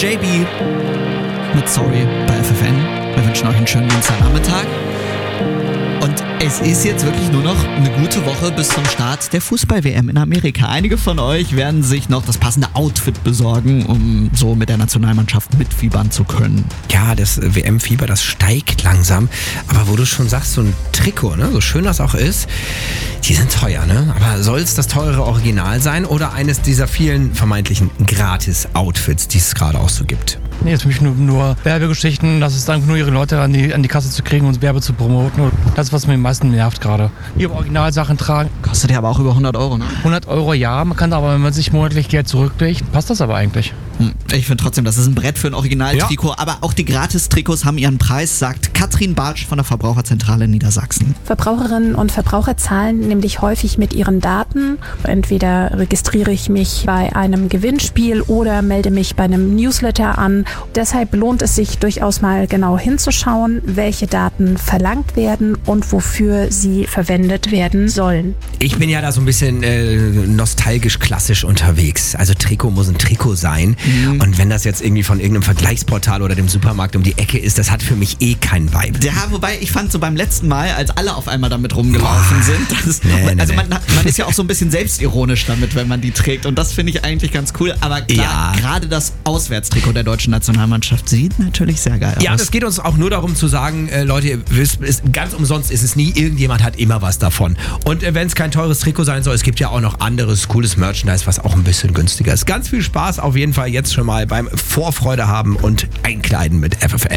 JB mit Sorry bei FFN. Wir wünschen euch einen schönen Dienstagnachmittag. Und es ist jetzt wirklich nur noch eine gute Woche bis zum Start der Fußball-WM in Amerika. Einige von euch werden sich noch das passende Outfit besorgen, um so mit der Nationalmannschaft mitfiebern zu können. Ja, das WM-Fieber, das steigt langsam. Aber wo du schon sagst, so ein Trikot, ne, so schön das auch ist, die sind teuer, ne? Aber soll es das teure Original sein oder eines dieser vielen vermeintlichen Gratis-Outfits, die es gerade auch so gibt? Nee, ist für mich nur Werbegeschichten. Das ist einfach nur ihre Leute an die Kasse zu kriegen und Werbe zu promoten. Das ist, was mir am meisten nervt gerade. Ihre Originalsachen tragen. Kostet ja aber auch über 100 Euro, ne? 100 Euro, ja. Man kann aber, wenn man sich monatlich Geld zurücklegt, passt das aber eigentlich. Ich finde trotzdem, das ist ein Brett für ein Originaltrikot. Ja. Aber auch die Gratis-Trikots haben ihren Preis, sagt Katrin Bartsch von der Verbraucherzentrale Niedersachsen. Verbraucherinnen und Verbraucher zahlen nämlich häufig mit ihren Daten. Entweder registriere ich mich bei einem Gewinnspiel oder melde mich bei einem Newsletter an. Deshalb lohnt es sich durchaus mal genau hinzuschauen, welche Daten verlangt werden und wofür sie verwendet werden sollen. Ich bin ja da so ein bisschen nostalgisch klassisch unterwegs. Also Trikot muss ein Trikot sein. Und wenn das jetzt irgendwie von irgendeinem Vergleichsportal oder dem Supermarkt um die Ecke ist, das hat für mich keinen Vibe. Ja, wobei ich fand so beim letzten Mal, als alle auf einmal damit rumgelaufen sind, man ist ja auch so ein bisschen selbstironisch damit, wenn man die trägt. Und das finde ich eigentlich ganz cool. Aber klar, gerade das Auswärtstrikot der deutschen Nationalmannschaft sieht natürlich sehr geil aus. Ja, es geht uns auch nur darum zu sagen, Leute, ihr wisst, ganz umsonst ist es nie. Irgendjemand hat immer was davon. Und wenn es kein teures Trikot sein soll, es gibt ja auch noch anderes cooles Merchandise, was auch ein bisschen günstiger ist. Ganz viel Spaß auf jeden Fall jetzt schon mal beim Vorfreude haben und Einkleiden mit FFN.